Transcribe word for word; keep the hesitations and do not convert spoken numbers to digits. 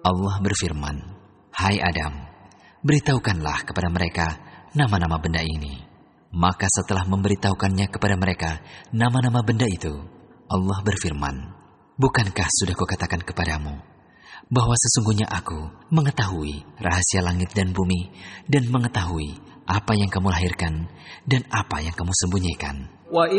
Allah berfirman, "Hai Adam, beritahukanlah kepada mereka nama-nama benda ini." Maka setelah memberitahukannya kepada mereka nama-nama benda itu, Allah berfirman, "Bukankah sudah kukatakan kepadamu bahwa sesungguhnya aku mengetahui rahasia langit dan bumi dan mengetahui apa yang kamu lahirkan dan apa yang kamu sembunyikan?"